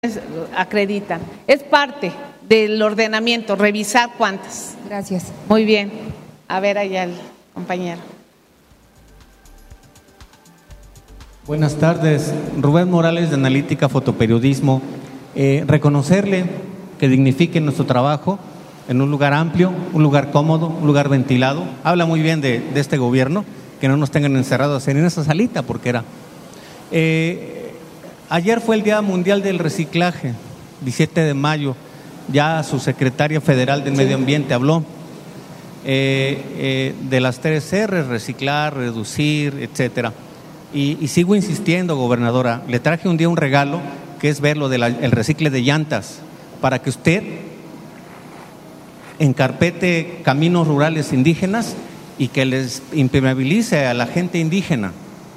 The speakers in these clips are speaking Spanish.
acreditan. Es parte del ordenamiento, revisar cuántas. Gracias. Muy bien. A ver allá el compañero. Buenas tardes, Rubén Morales de Analítica Fotoperiodismo. Reconocerle que dignifique nuestro trabajo en un lugar amplio, un lugar cómodo, un lugar ventilado. Habla muy bien de este gobierno, que no nos tengan encerrados en esa salita, porque era... Ayer fue el Día Mundial del Reciclaje, 17 de mayo, ya su secretaria federal del Medio Ambiente habló de las 3 R, reciclar, reducir, etcétera. Y sigo insistiendo, gobernadora, le traje un día un regalo, que es ver lo del recicle de llantas, para que usted encarpete caminos rurales indígenas y que les impermeabilice a la gente indígena.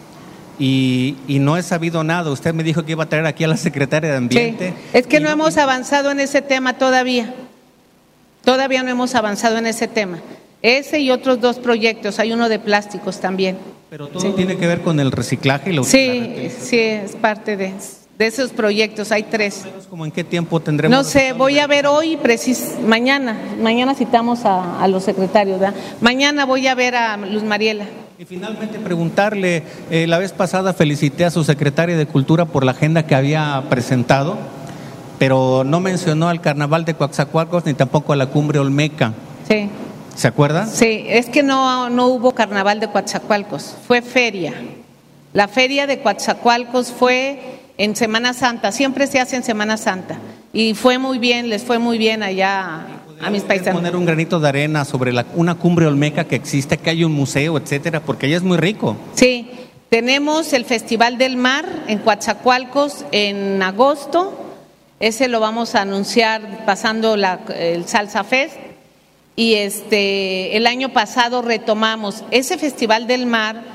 Y no he sabido nada. Usted me dijo que iba a traer aquí a la secretaria de Ambiente. Sí, es que no hemos avanzado en ese tema todavía. Todavía no hemos avanzado en ese tema. Ese y otros 2 proyectos, hay uno de plásticos también. Pero todo tiene que ver con el reciclaje y la Sí, es parte de esos proyectos, hay 3. ¿Cómo en qué tiempo tendremos? No sé, voy a ver hoy, mañana citamos a los secretarios, ¿verdad? Mañana voy a ver a Luz Mariela. Y finalmente preguntarle, la vez pasada felicité a su secretaria de Cultura por la agenda que había presentado, pero no mencionó al Carnaval de Coatzacoalcos ni tampoco a la Cumbre Olmeca. Sí. ¿Se acuerda? Sí, es que no hubo Carnaval de Coatzacoalcos, fue feria. La feria de Coatzacoalcos fue en Semana Santa, siempre se hace en Semana Santa. Y fue muy bien, les fue muy bien allá a mis paisanos. Poner un granito de arena sobre una cumbre olmeca que existe, que hay un museo, etcétera, porque allá es muy rico. Sí, tenemos el Festival del Mar en Coatzacoalcos en agosto, ese lo vamos a anunciar pasando el Salsa Fest. Y el año pasado retomamos ese Festival del Mar.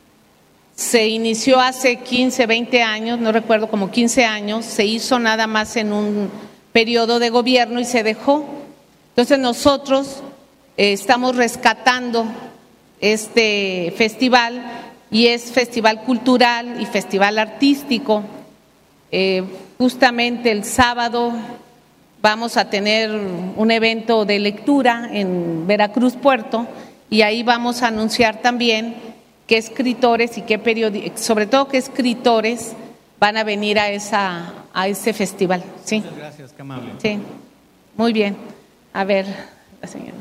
Se inició hace 15, 20 años, no recuerdo, como 15 años, se hizo nada más en un periodo de gobierno y se dejó. Entonces nosotros estamos rescatando este festival y es festival cultural y festival artístico. Justamente el sábado vamos a tener un evento de lectura en Veracruz Puerto y ahí vamos a anunciar también qué escritores y sobre todo qué escritores van a venir a ese festival. ¿Sí? Muchas gracias, qué amable. Sí, muy bien. A ver, la señora.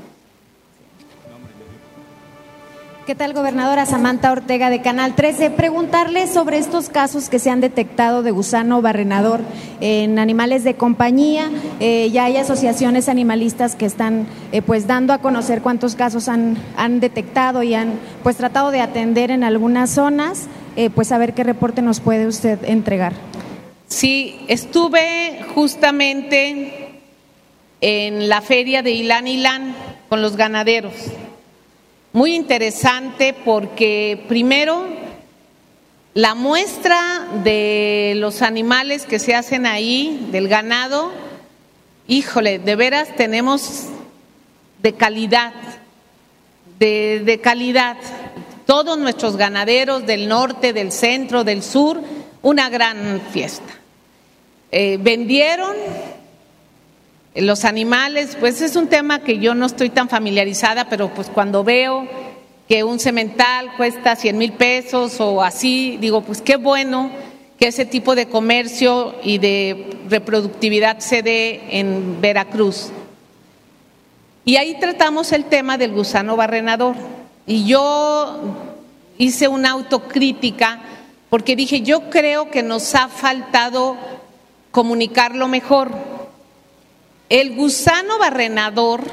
¿Qué tal, gobernadora? Samantha Ortega de Canal 13. Preguntarle sobre estos casos que se han detectado de gusano barrenador en animales de compañía. Ya hay asociaciones animalistas que están pues dando a conocer cuántos casos han detectado y han pues tratado de atender en algunas zonas. Pues a ver qué reporte nos puede usted entregar. Sí, estuve justamente en la feria de Ilán con los ganaderos. Muy interesante porque primero la muestra de los animales que se hacen ahí, del ganado, híjole, de veras tenemos de calidad, de calidad. Todos nuestros ganaderos del norte, del centro, del sur, una gran fiesta. Vendieron los animales, pues es un tema que yo no estoy tan familiarizada, pero pues cuando veo que un semental cuesta 100,000 pesos o así, digo, pues qué bueno que ese tipo de comercio y de reproductividad se dé en Veracruz. Y ahí tratamos el tema del gusano barrenador. Y yo hice una autocrítica porque dije, yo creo que nos ha faltado comunicarlo mejor. El gusano barrenador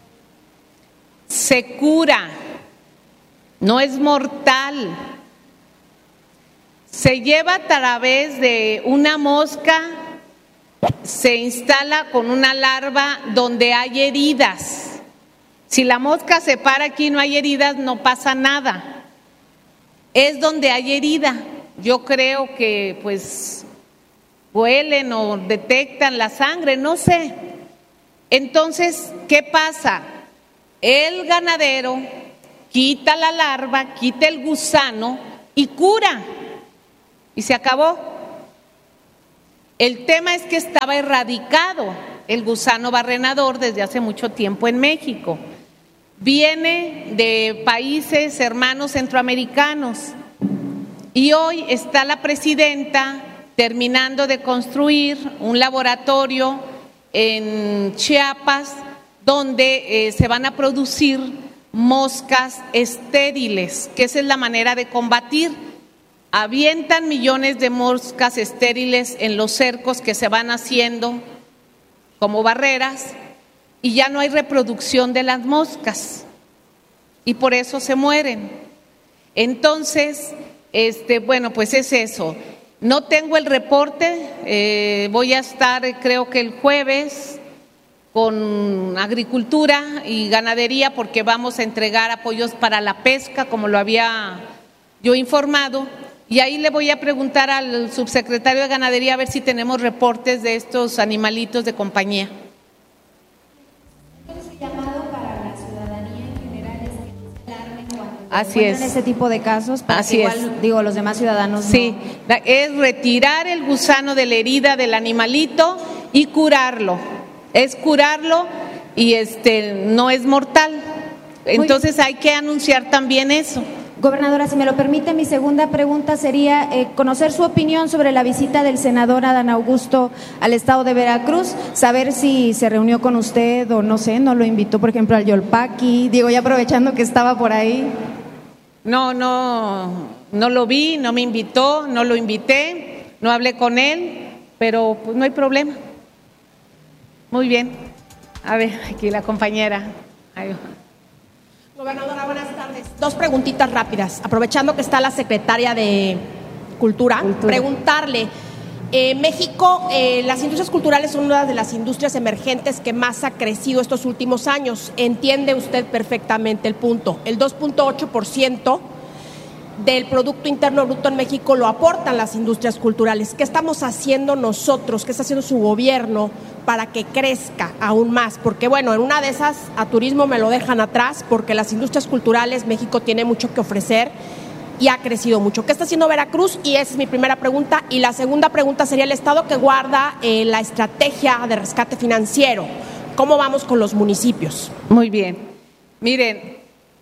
se cura, no es mortal. Se lleva a través de una mosca, se instala con una larva donde hay heridas. Si la mosca se para aquí y no hay heridas, no pasa nada. Es donde hay herida. Yo creo que pues huelen o detectan la sangre, no sé. Entonces, ¿qué pasa? El ganadero quita la larva, quita el gusano y cura. Y se acabó. El tema es que estaba erradicado el gusano barrenador desde hace mucho tiempo en México. Viene de países hermanos centroamericanos y hoy está la presidenta terminando de construir un laboratorio en Chiapas donde se van a producir moscas estériles, que esa es la manera de combatir. Avientan millones de moscas estériles en los cercos que se van haciendo como barreras y ya no hay reproducción de las moscas y por eso se mueren. Entonces, bueno, pues es eso. No tengo el reporte, voy a estar creo que el jueves con agricultura y ganadería porque vamos a entregar apoyos para la pesca como lo había yo informado. Y ahí le voy a preguntar al subsecretario de Ganadería a ver si tenemos reportes de estos animalitos de compañía. Entonces, el llamado para la ciudadanía en general es que no se alarmen cuando Así es. ese tipo de casos, para Así que igual, es. digo, los demás ciudadanos Sí, no. es retirar el gusano de la herida del animalito y curarlo. Es curarlo y no es mortal. Entonces hay que anunciar también eso. Gobernadora, si me lo permite, mi segunda pregunta sería conocer su opinión sobre la visita del senador Adán Augusto al estado de Veracruz, saber si se reunió con usted o no sé, no lo invitó, por ejemplo, al Yolpaqui, digo, ya aprovechando que estaba por ahí. No lo vi, no me invitó, no lo invité, no hablé con él, pero pues no hay problema. Muy bien. A ver, aquí la compañera. Ahí va. Gobernadora, buenas tardes. Dos preguntitas rápidas. Aprovechando que está la secretaria de Cultura. Preguntarle, México, las industrias culturales son una de las industrias emergentes que más ha crecido estos últimos años. Entiende usted perfectamente el punto. El 2.8% del Producto Interno Bruto en México lo aportan las industrias culturales. ¿Qué estamos haciendo nosotros? ¿Qué está haciendo su gobierno para que crezca aún más? Porque bueno, en una de esas a turismo me lo dejan atrás porque las industrias culturales, México tiene mucho que ofrecer y ha crecido mucho. ¿Qué está haciendo Veracruz? Y esa es mi primera pregunta. Y la segunda pregunta sería el estado que guarda la estrategia de rescate financiero. ¿Cómo vamos con los municipios? Muy bien. Miren,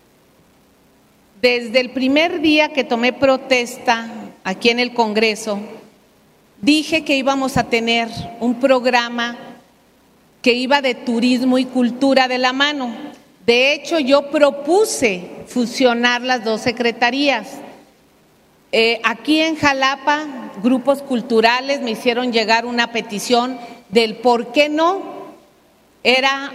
desde el primer día que tomé protesta aquí en el Congreso, dije que íbamos a tener un programa que iba de turismo y cultura de la mano. De hecho, yo propuse fusionar las dos secretarías. Aquí en Jalapa, grupos culturales me hicieron llegar una petición del por qué no era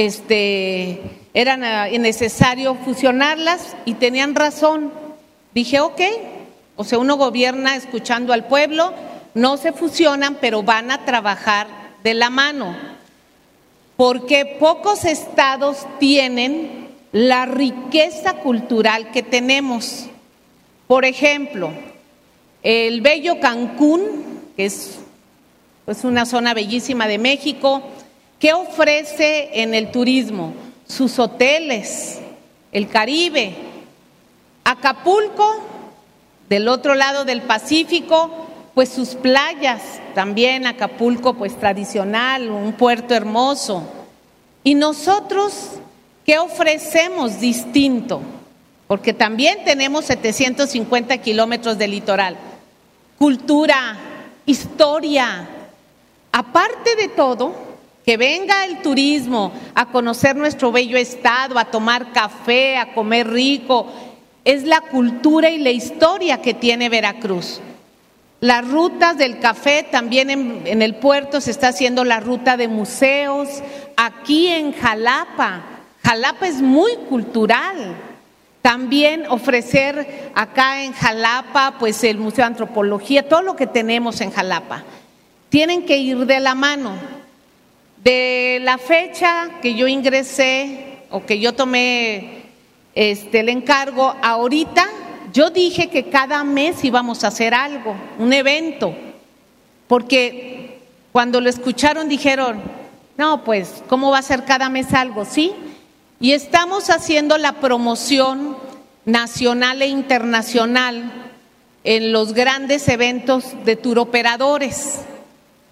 necesario fusionarlas y tenían razón. Dije, ok, o sea, uno gobierna escuchando al pueblo, no se fusionan, pero van a trabajar de la mano, porque pocos estados tienen la riqueza cultural que tenemos. Por ejemplo, el bello Cancún, que es pues una zona bellísima de México, ¿qué ofrece en el turismo? Sus hoteles, el Caribe. Acapulco, del otro lado del Pacífico, pues sus playas, también Acapulco pues tradicional, un puerto hermoso. Y nosotros, ¿qué ofrecemos distinto? Porque también tenemos 750 kilómetros de litoral. Cultura, historia. Aparte de todo, que venga el turismo a conocer nuestro bello estado, a tomar café, a comer rico, es la cultura y la historia que tiene Veracruz. Las rutas del café, también en el puerto se está haciendo la ruta de museos. Aquí en Jalapa es muy cultural. También ofrecer acá en Jalapa, pues el Museo de Antropología, todo lo que tenemos en Jalapa. Tienen que ir de la mano. De la fecha que yo ingresé o que yo tomé el encargo, ahorita yo dije que cada mes íbamos a hacer algo, un evento, porque cuando lo escucharon dijeron, no, pues, ¿cómo va a ser cada mes algo? Sí, y estamos haciendo la promoción nacional e internacional en los grandes eventos de turoperadores.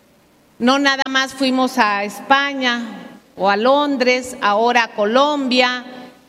No nada más fuimos a España o a Londres, ahora a Colombia,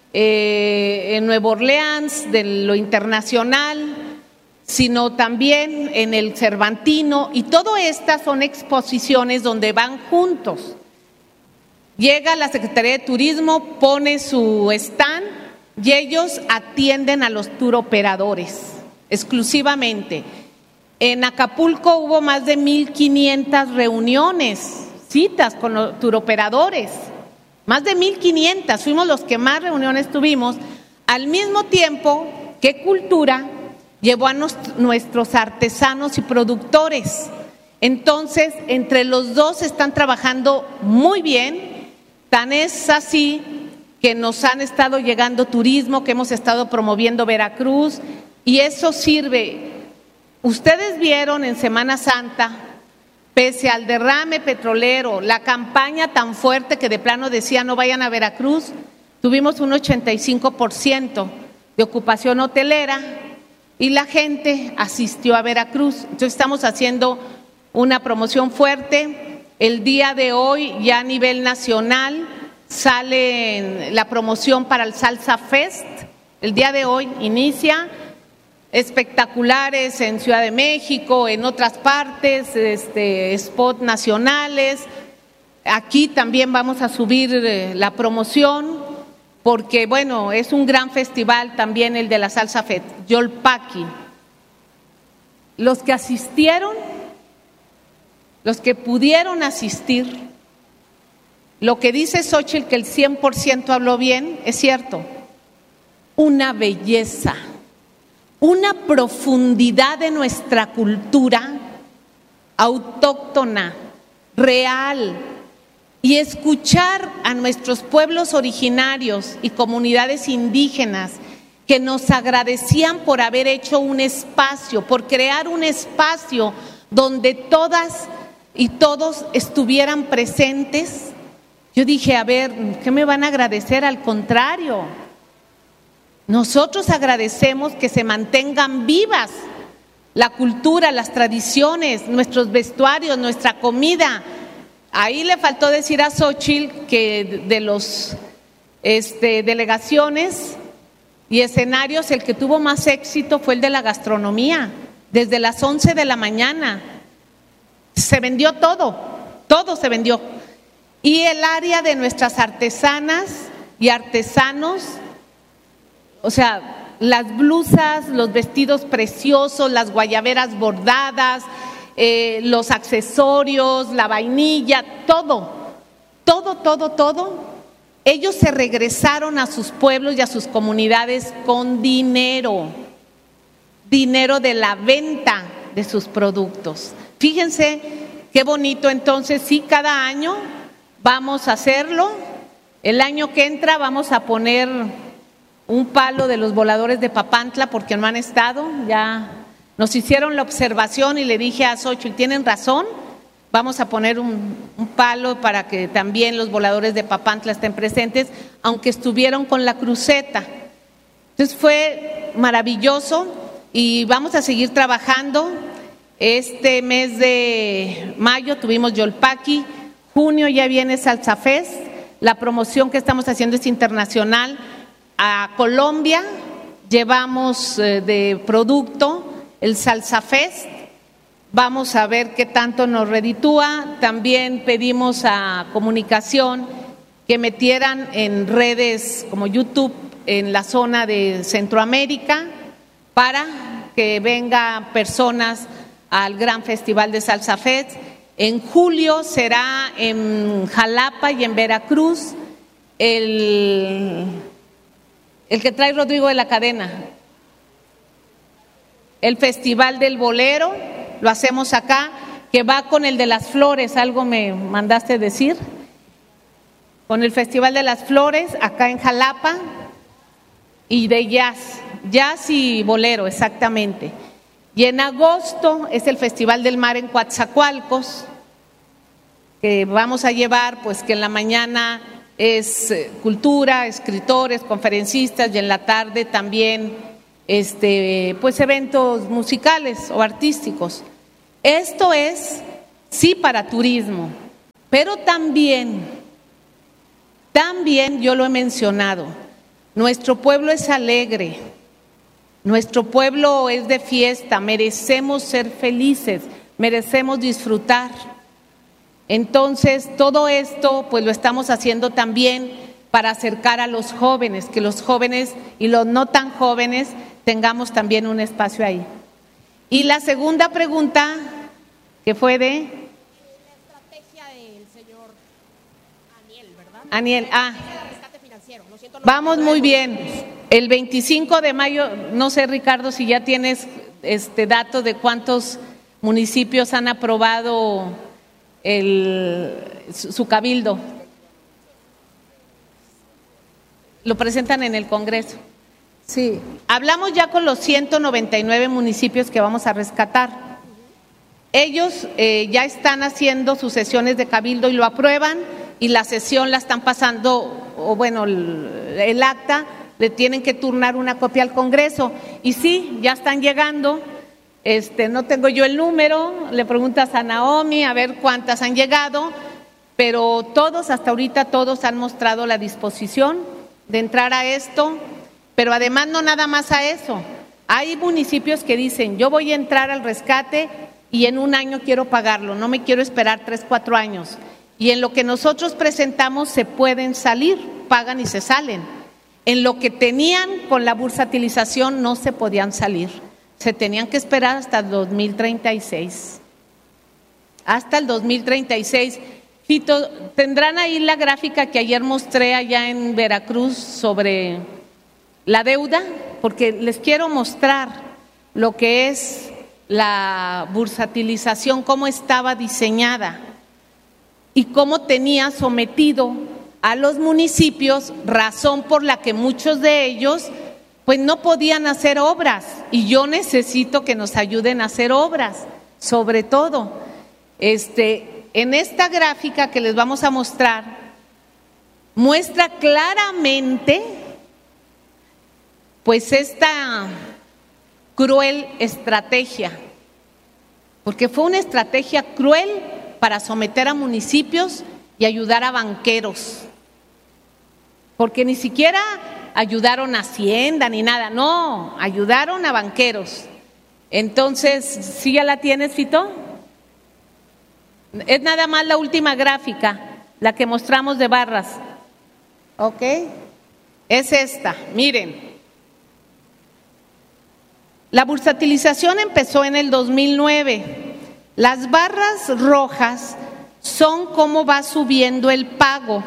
en Nueva Orleans, de lo internacional, sino también en el Cervantino, y todas estas son exposiciones donde van juntos. Llega la Secretaría de Turismo, pone su stand y ellos atienden a los turoperadores exclusivamente. En Acapulco hubo más de 1,500 reuniones, citas con los turoperadores, más de 1,500, fuimos los que más reuniones tuvimos, al mismo tiempo que Cultura llevó a nuestros artesanos y productores. Entonces, entre los dos están trabajando muy bien, tan es así que nos han estado llegando turismo, que hemos estado promoviendo Veracruz, y eso sirve. Ustedes vieron en Semana Santa, pese al derrame petrolero, la campaña tan fuerte que de plano decía no vayan a Veracruz, tuvimos un 85% de ocupación hotelera y la gente asistió a Veracruz. Entonces estamos haciendo una promoción fuerte. El día de hoy, ya a nivel nacional, sale la promoción para el Salsa Fest. El día de hoy inicia. Espectaculares en Ciudad de México, en otras partes, spot nacionales. Aquí también vamos a subir la promoción porque, bueno, es un gran festival también el de la Salsa Fest, Yolpaki. Los que asistieron, los que pudieron asistir, lo que dice Xóchitl, que el 100% habló bien, es cierto, una belleza, una profundidad de nuestra cultura autóctona, real, y escuchar a nuestros pueblos originarios y comunidades indígenas que nos agradecían por haber hecho un espacio, por crear un espacio donde todas y todos estuvieran presentes. Yo dije, a ver, ¿qué me van a agradecer? Al contrario, nosotros agradecemos que se mantengan vivas la cultura, las tradiciones, nuestros vestuarios, nuestra comida. Ahí le faltó decir a Xóchitl que de los delegaciones y escenarios, el que tuvo más éxito fue el de la gastronomía. Desde las 11 de la mañana se vendió todo, todo se vendió. Y el área de nuestras artesanas y artesanos, o sea, las blusas, los vestidos preciosos, las guayaberas bordadas, los accesorios, la vainilla, todo. Ellos se regresaron a sus pueblos y a sus comunidades con dinero de la venta de sus productos. Fíjense qué bonito. Entonces, sí, cada año vamos a hacerlo. El año que entra vamos a poner un palo de los voladores de Papantla porque no han estado, ya nos hicieron la observación y le dije a Xóchitl, tienen razón, vamos a poner un palo para que también los voladores de Papantla estén presentes, aunque estuvieron con la cruceta. Entonces fue maravilloso y vamos a seguir trabajando. Este mes de mayo tuvimos Yolpaki, junio ya viene Salsa Fest, la promoción que estamos haciendo es internacional. A Colombia llevamos de producto el Salsa Fest, vamos a ver qué tanto nos reditúa. También pedimos a Comunicación que metieran en redes como YouTube en la zona de Centroamérica para que vengan personas al gran festival de Salsa Fest. En julio será en Jalapa y en Veracruz el que trae Rodrigo de la Cadena, el Festival del Bolero, lo hacemos acá, que va con el de las flores, algo me mandaste decir, con el Festival de las Flores, acá en Jalapa, y de jazz y bolero, exactamente. Y en agosto es el Festival del Mar en Coatzacoalcos, que vamos a llevar, pues que en la mañana es cultura, escritores, conferencistas, y en la tarde también pues eventos musicales o artísticos. Esto es sí para turismo, pero también yo lo he mencionado, nuestro pueblo es alegre, nuestro pueblo es de fiesta, merecemos ser felices, merecemos disfrutar. Entonces, todo esto pues lo estamos haciendo también para acercar a los jóvenes, que los jóvenes y los no tan jóvenes tengamos también un espacio ahí. Y la segunda pregunta, que fue de... La estrategia del señor Aniel, ¿verdad? Aniel, Rescate financiero. Vamos muy bien. El 25 de mayo, no sé, Ricardo, si ya tienes datos de cuántos municipios han aprobado su cabildo. Lo presentan en el Congreso. Sí, hablamos ya con los 199 municipios que vamos a rescatar. Ellos ya están haciendo sus sesiones de cabildo y lo aprueban, y la sesión la están pasando, o bueno, el acta le tienen que turnar una copia al Congreso. Y sí, ya están llegando. No tengo yo el número, le preguntas a Naomi a ver cuántas han llegado, pero todos, hasta ahorita todos han mostrado la disposición de entrar a esto. Pero además no nada más a eso, hay municipios que dicen, yo voy a entrar al rescate y en un año quiero pagarlo, no me quiero esperar 3, 4 años. Y en lo que nosotros presentamos se pueden salir, pagan y se salen. En lo que tenían con la bursatilización no se podían salir, se tenían que esperar hasta el 2036. Hasta el 2036. Fito, ¿tendrán ahí la gráfica que ayer mostré allá en Veracruz sobre la deuda? Porque les quiero mostrar lo que es la bursatilización, cómo estaba diseñada y cómo tenía sometido a los municipios, razón por la que muchos de ellos pues no podían hacer obras, y yo necesito que nos ayuden a hacer obras, sobre todo. En esta gráfica que les vamos a mostrar, muestra claramente pues esta cruel estrategia, porque fue una estrategia cruel para someter a municipios y ayudar a banqueros, porque ni siquiera ayudaron a Hacienda ni nada, no, ayudaron a banqueros. Entonces, ¿sí ya la tienes, Fito? Es nada más la última gráfica, la que mostramos de barras. ¿Ok? Es esta, miren. La bursatilización empezó en el 2009. Las barras rojas son cómo va subiendo el pago.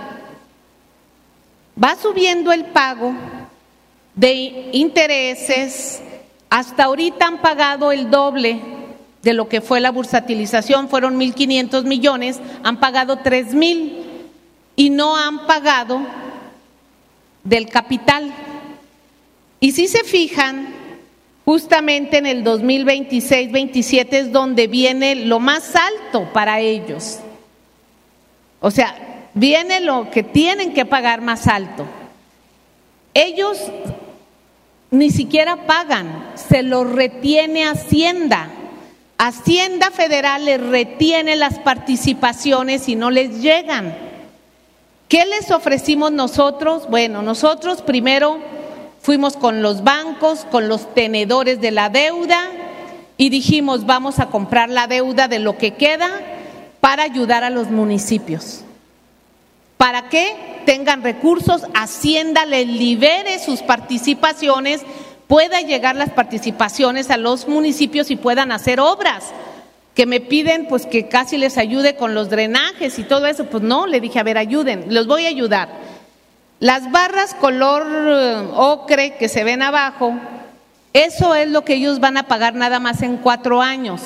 Va subiendo el pago de intereses. Hasta ahorita han pagado el doble de lo que fue la bursatilización, fueron 1,500 millones, han pagado 3,000 y no han pagado del capital. Y si se fijan, justamente en el 2026-27 es donde viene lo más alto para ellos. O sea, viene lo que tienen que pagar más alto. Ellos ni siquiera pagan, se lo retiene Hacienda. Hacienda Federal les retiene las participaciones y no les llegan. ¿Qué les ofrecimos nosotros? Bueno, nosotros primero fuimos con los bancos, con los tenedores de la deuda y dijimos, vamos a comprar la deuda de lo que queda para ayudar a los municipios. Para que tengan recursos, Hacienda les libere sus participaciones, pueda llegar las participaciones a los municipios y puedan hacer obras. Que me piden pues que casi les ayude con los drenajes y todo eso, pues no, le dije, a ver, ayuden, los voy a ayudar. Las barras color ocre que se ven abajo, eso es lo que ellos van a pagar nada más en 4 años.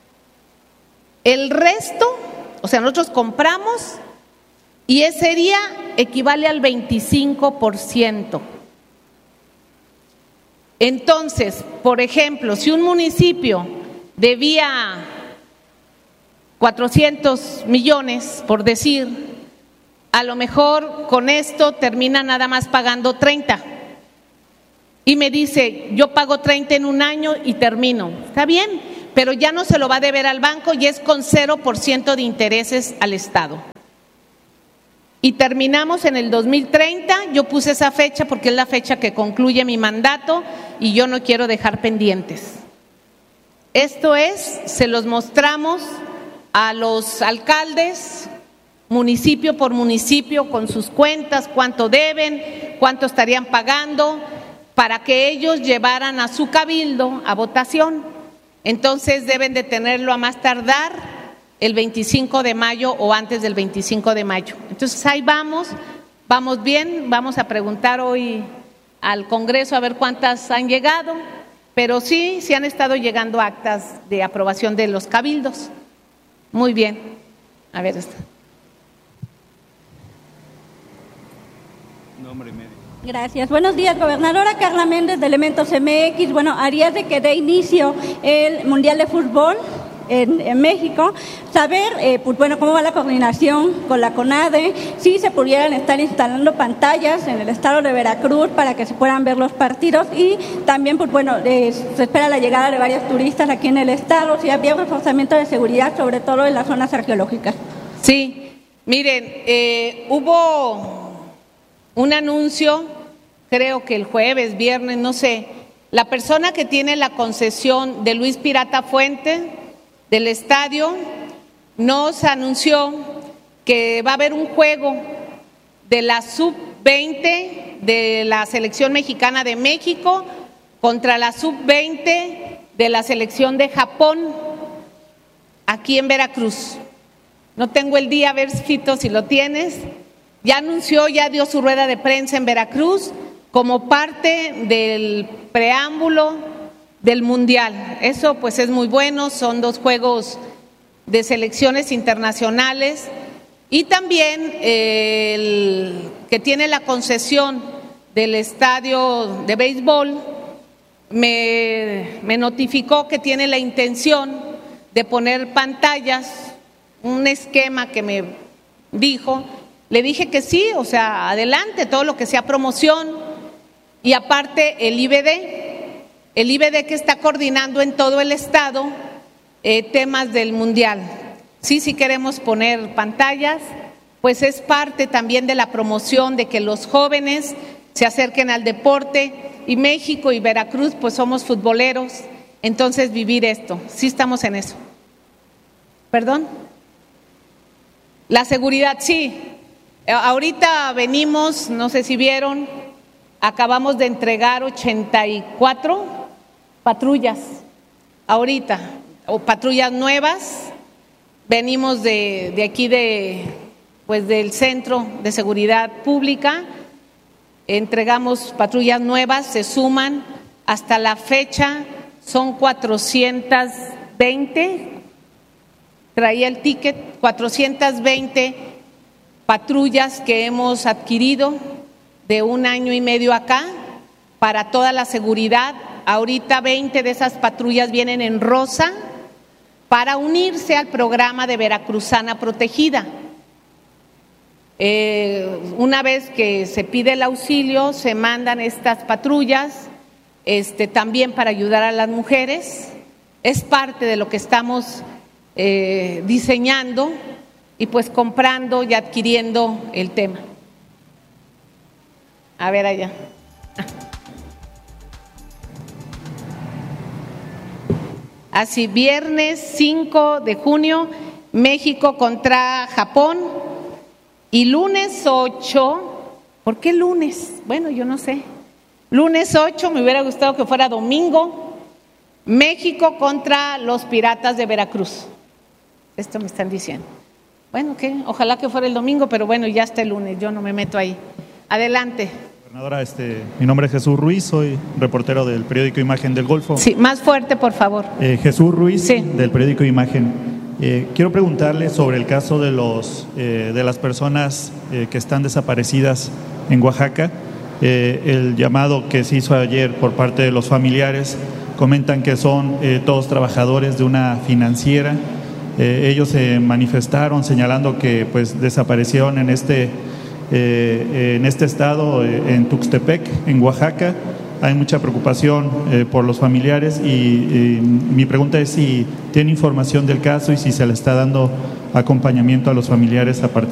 El resto, o sea, nosotros compramos y ese sería, equivale al 25%. Entonces, por ejemplo, si un municipio debía 400 millones, por decir, a lo mejor con esto termina nada más pagando 30. Y me dice, yo pago 30 en un año y termino. Está bien, pero ya no se lo va a deber al banco y es con 0% de intereses al Estado. Y terminamos en el 2030, yo puse esa fecha porque es la fecha que concluye mi mandato y yo no quiero dejar pendientes. Esto es, se los mostramos a los alcaldes, municipio por municipio, con sus cuentas, cuánto deben, cuánto estarían pagando, para que ellos llevaran a su cabildo a votación. Entonces deben de tenerlo a más tardar el 25 de mayo o antes del 25 de mayo. Entonces ahí vamos bien, vamos a preguntar hoy al Congreso a ver cuántas han llegado, pero sí han estado llegando actas de aprobación de los cabildos. Muy bien, a ver esta. Nombre y medio. Gracias. Buenos días, gobernadora Carla Méndez de Elementos MX. Bueno, a días de que dé inicio el Mundial de Fútbol en México, saber, pues bueno, cómo va la coordinación con la CONADE, si se pudieran estar instalando pantallas en el estado de Veracruz para que se puedan ver los partidos y también, pues bueno, se espera la llegada de varios turistas aquí en el estado, si había un reforzamiento de seguridad, sobre todo en las zonas arqueológicas. Sí, miren, hubo un anuncio, creo que el jueves, viernes, no sé, la persona que tiene la concesión de Luis Pirata Fuente del estadio nos anunció que va a haber un juego de la sub-20 de la selección mexicana de México contra la sub-20 de la selección de Japón aquí en Veracruz. No tengo el día, a ver, Fito, si lo tienes. Ya anunció, ya dio su rueda de prensa en Veracruz como parte del preámbulo del Mundial. Eso pues es muy bueno, son 2 juegos de selecciones internacionales y también el que tiene la concesión del estadio de béisbol me notificó que tiene la intención de poner pantallas, un esquema que me dijo. Le dije que sí, o sea, adelante, todo lo que sea promoción. Y aparte el IBD que está coordinando en todo el estado temas del Mundial. Sí queremos poner pantallas, pues es parte también de la promoción de que los jóvenes se acerquen al deporte y México y Veracruz pues somos futboleros, entonces vivir esto, sí estamos en eso. ¿Perdón? La seguridad, sí. Ahorita venimos, no sé si vieron, acabamos de entregar 84 patrullas, ahorita, o patrullas nuevas, venimos de aquí del Centro de Seguridad Pública, entregamos patrullas nuevas, se suman, hasta la fecha son 420, traía el ticket, 420 patrullas que hemos adquirido de 1 año y medio acá para toda la seguridad. Ahorita 20 de esas patrullas vienen en rosa para unirse al programa de Veracruzana Protegida. Una vez que se pide el auxilio, se mandan estas patrullas también para ayudar a las mujeres. Es parte de lo que estamos diseñando y pues comprando y adquiriendo el tema. A ver allá. Así, viernes 5 de junio, México contra Japón. Y lunes 8, ¿por qué lunes? Bueno, yo no sé. Lunes 8, me hubiera gustado que fuera domingo, México contra los Piratas de Veracruz. Esto me están diciendo. Bueno, ¿qué? Ojalá que fuera el domingo, pero bueno, ya está el lunes, yo no me meto ahí. Adelante. Gobernadora, mi nombre es Jesús Ruiz, soy reportero del periódico Imagen del Golfo. Sí, más fuerte, por favor. Jesús Ruiz, sí, del periódico Imagen. Quiero preguntarle sobre el caso de las personas que están desaparecidas en Oaxaca. El llamado que se hizo ayer por parte de los familiares, comentan que son todos trabajadores de una financiera. Ellos se manifestaron señalando que pues desaparecieron en este estado, en Tuxtepec, en Oaxaca, hay mucha preocupación por los familiares y mi pregunta es si tiene información del caso y si se le está dando acompañamiento a los familiares a partir